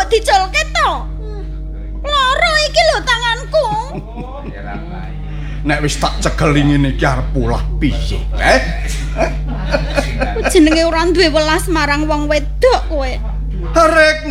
mbok diculke to. Loro iki lho tanganku. Nek wis tak cegeli ngene iki arep ulah piye? Jenenge ora duwe welas marang wong wedok kowe. Arek